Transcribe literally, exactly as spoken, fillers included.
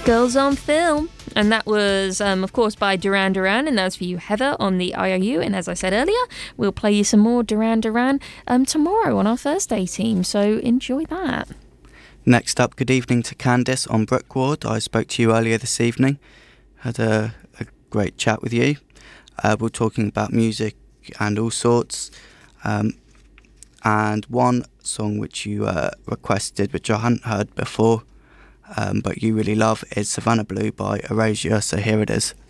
Girls on Film. And that was, um, of course, by Duran Duran, and that was for you, Heather, on the I O U. And as I said earlier, we'll play you some more Duran Duran um, tomorrow on our Thursday team, so enjoy that. Next up, good evening to Candice on Brookward. I spoke to you earlier this evening, had a, a great chat with you. Uh, we're talking about music and all sorts. Um, and one song which you uh, requested, which I hadn't heard before, um, but you really love, is Savannah Blue by Erasure, so here it is.